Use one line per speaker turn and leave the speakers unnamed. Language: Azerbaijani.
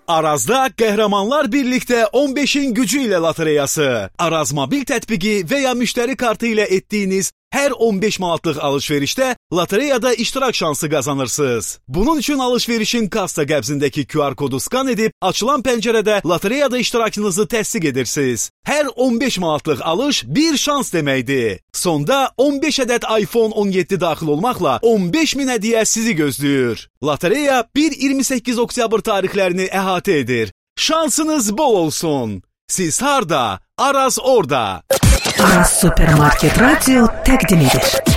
Arazda Qəhrəmanlar birlikdə 15-in gücü ilə lotereyası. Araz mobil tətbiqi və ya müştəri kartı ilə etdiyiniz hər 15 manatlıq alış-verişdə lotereyada iştirak şansı qazanırsınız. Bunun üçün alış-verişin kassa qəbzindəki QR kodu skan edib, açılan pəncərədə lotereyada iştirakınızı təsdiq edirsiniz. Hər 15 manatlıq alış bir şans deməkdir. Sonda 15 ədəd iPhone 17 daxil olmaqla 15 min hədiyyə sizi gözləyir. Lotereya 1-28 oktyabr tarixlərini əhatə edir. Şansınız bol olsun. Siz harda? Araz orada.
Araz Supermarket Radio təqdim edir.